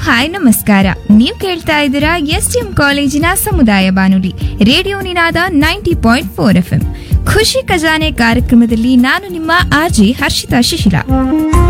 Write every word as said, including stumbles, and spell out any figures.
Hi ನಮಸ್ಕಾರ. ನೀವು ಕೇಳ್ತಾ ಇದ್ದೀರಾ ಎಸ್ ಟಿ ಎಂ ಕಾಲೇಜಿನ ಸಮುದಾಯ ಬಾನುಲಿ ರೇಡಿಯೋ ನಿನಾದ ninety point four F M. ಖುಷಿ ಖಜಾನೆ ಕಾರ್ಯಕ್ರಮದಲ್ಲಿ ನಾನು ನಿಮ್ಮ ಆರ್ಜಿ ಹರ್ಷಿತಾ ಶಿಶಿಲ.